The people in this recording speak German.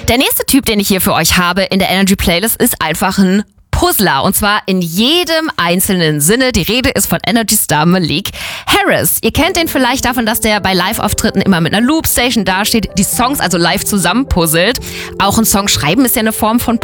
Der nächste Typ, den ich hier für euch habe in der Energy Playlist, ist einfach ein Puzzler. Und zwar in jedem einzelnen Sinne. Die Rede ist von Energy Star Malik Harris. Ihr kennt ihn vielleicht davon, dass der bei Live-Auftritten immer mit einer Loopstation dasteht, die Songs also live zusammenpuzzelt. Auch ein Song schreiben ist ja eine Form von